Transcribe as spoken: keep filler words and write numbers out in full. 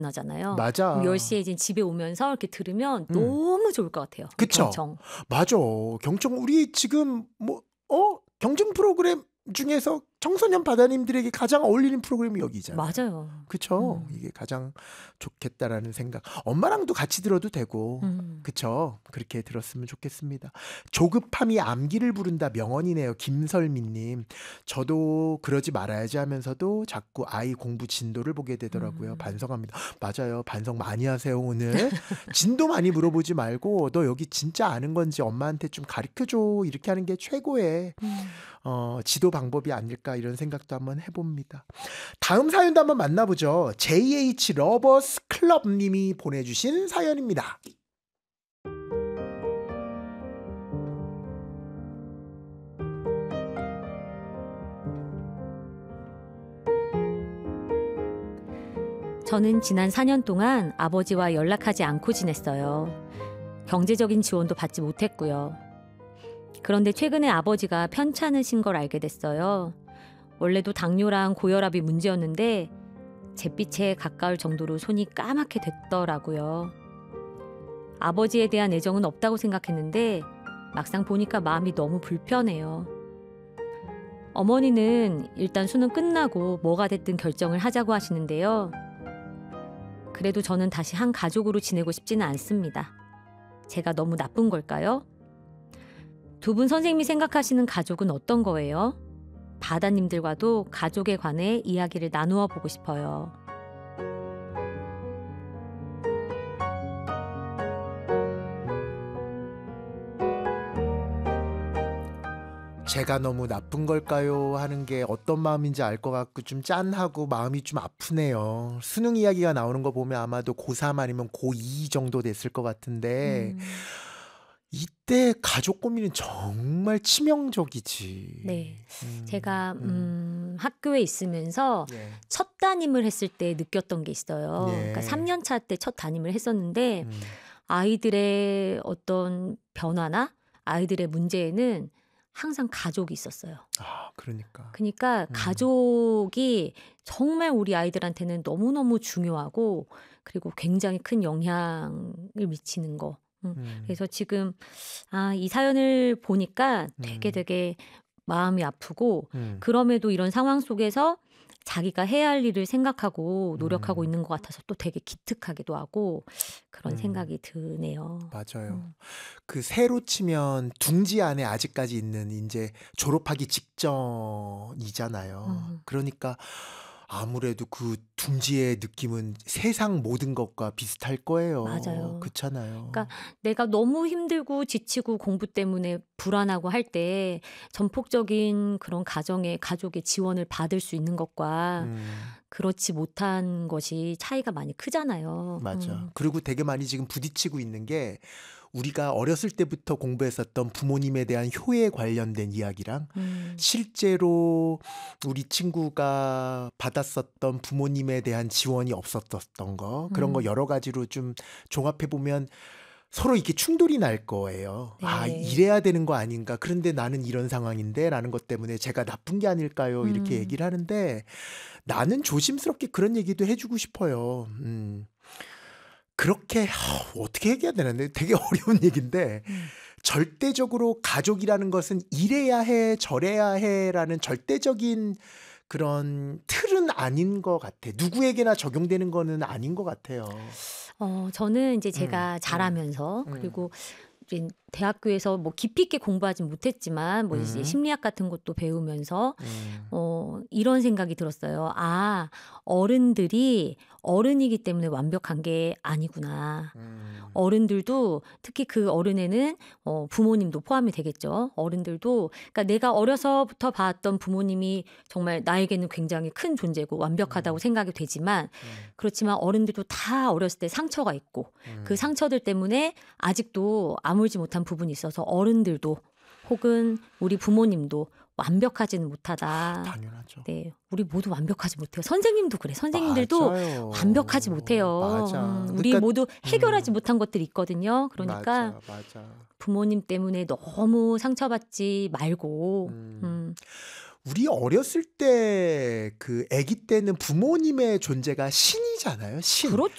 하잖아요. 그럼 열 맞아. 시에 이제 집에 오면서 이렇게 들으면 음. 너무 좋을 것 같아요. 이 그쵸. 경청. 맞아. 경청 우리 지금 뭐 어 경청 프로그램 중에서 청소년 바다님들에게 가장 어울리는 프로그램이 여기잖아요. 맞아요. 그쵸. 음. 이게 가장 좋겠다라는 생각. 엄마랑도 같이 들어도 되고. 음. 그쵸. 그렇게 들었으면 좋겠습니다. 조급함이 암기를 부른다 명언이네요. 김설미님. 저도 그러지 말아야지 하면서도 자꾸 아이 공부 진도를 보게 되더라고요. 음. 반성합니다. 맞아요. 반성 많이 하세요 오늘. 진도 많이 물어보지 말고 너 여기 진짜 아는 건지 엄마한테 좀 가르쳐줘. 이렇게 하는 게 최고의 음. 어, 지도 방법이 아닐까 이런 생각도 한번 해봅니다. 다음 사연도 한번 만나보죠. 제이에이치 러버스 클럽님이 보내주신 사연입니다. 저는 지난 사 년 동안 아버지와 연락하지 않고 지냈어요. 경제적인 지원도 받지 못했고요. 그런데 최근에 아버지가 편찮으신 걸 알게 됐어요. 원래도 당뇨랑 고혈압이 문제였는데 잿빛에 가까울 정도로 손이 까맣게 됐더라고요. 아버지에 대한 애정은 없다고 생각했는데 막상 보니까 마음이 너무 불편해요. 어머니는 일단 수능 끝나고 뭐가 됐든 결정을 하자고 하시는데요. 그래도 저는 다시 한 가족으로 지내고 싶지는 않습니다. 제가 너무 나쁜 걸까요? 두 분 선생님이 생각하시는 가족은 어떤 거예요? 바다님들과도 가족에 관해 이야기를 나누어 보고 싶어요. 제가 너무 나쁜 걸까요? 하는 게 어떤 마음인지 알 것 같고 좀 짠하고 마음이 좀 아프네요. 수능 이야기가 나오는 거 보면 아마도 고삼 아니면 고이 정도 됐을 것 같은데 음, 이때 가족 고민은 정말 치명적이지. 네. 음, 제가 음, 음, 학교에 있으면서 예, 첫 담임을 했을 때 느꼈던 게 있어요. 그러니까 예, 삼 년 차 때 첫 담임을 했었는데 음, 아이들의 어떤 변화나 아이들의 문제에는 항상 가족이 있었어요. 아, 그러니까. 그러니까 음, 가족이 정말 우리 아이들한테는 너무너무 중요하고 그리고 굉장히 큰 영향을 미치는 거. 음, 음, 그래서 지금 아, 이 사연을 보니까 되게 음, 되게 마음이 아프고 음, 그럼에도 이런 상황 속에서 자기가 해야 할 일을 생각하고 노력하고 음, 있는 것 같아서 또 되게 기특하기도 하고 그런 음, 생각이 드네요. 맞아요. 음, 그 새로 치면 둥지 안에 아직까지 있는 이제 졸업하기 직전이잖아요. 음, 그러니까 아무래도 그 둥지의 느낌은 세상 모든 것과 비슷할 거예요. 맞아요. 그렇잖아요. 그러니까 내가 너무 힘들고 지치고 공부 때문에 불안하고 할 때 전폭적인 그런 가정의 가족의 지원을 받을 수 있는 것과 음, 그렇지 못한 것이 차이가 많이 크잖아요. 맞아. 음, 그리고 되게 많이 지금 부딪히고 있는 게 우리가 어렸을 때부터 공부했었던 부모님에 대한 효에 관련된 이야기랑 음, 실제로 우리 친구가 받았었던 부모님에 대한 지원이 없었던 거 그런 거 음, 여러 가지로 좀 종합해 보면 서로 이렇게 충돌이 날 거예요. 아, 네. 이래야 되는 거 아닌가? 그런데 나는 이런 상황인데 라는 것 때문에 제가 나쁜 게 아닐까요? 이렇게 음, 얘기를 하는데 나는 조심스럽게 그런 얘기도 해주고 싶어요. 음. 그렇게 하, 어떻게 얘기해야 되는데 되게 어려운 얘기인데 음, 절대적으로 가족이라는 것은 이래야 해 저래야 해라는 절대적인 그런 틀은 아닌 것 같아. 누구에게나 적용되는 거는 아닌 것 같아요. 어, 저는 이제 음, 제가 음, 자라면서 음, 그리고 이제 대학교에서 뭐 깊이 있게 공부하진 못했지만 뭐 이제 음, 심리학 같은 것도 배우면서 음, 어, 이런 생각이 들었어요. 아, 어른들이 어른이기 때문에 완벽한 게 아니구나. 음, 어른들도 특히 그 어른에는 어, 부모님도 포함이 되겠죠. 어른들도 그러니까 내가 어려서부터 봤던 부모님이 정말 나에게는 굉장히 큰 존재고 완벽하다고 음, 생각이 되지만 음, 그렇지만 어른들도 다 어렸을 때 상처가 있고 그 음. 상처들 때문에 아직도 아물지 못한 부분이 있어서 어른들도 혹은 우리 부모님도 완벽하지는 못하다. 당연하죠. 네, 우리 모두 완벽하지 못해요. 선생님도 그래. 선생님들도 맞아요. 완벽하지 못해요. 맞아. 음, 우리 그러니까 모두 해결하지 음, 못한 것들이 있거든요. 그러니까 맞아, 맞아. 부모님 때문에 너무 상처받지 말고, 음. 음, 우리 어렸을 때 그 아기 때는 부모님의 존재가 신이잖아요. 신. 그렇죠.